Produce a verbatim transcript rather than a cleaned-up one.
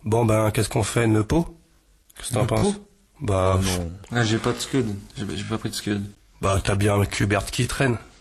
Bon ben, qu'est-ce qu'on fait, une pot? Qu'est-ce que t'en Une penses? peau? Bah, Ah pff, non. Ah, j'ai pas de scud. J'ai j'ai pas pris de scud. bah t'as bien le Cubert qui traîne.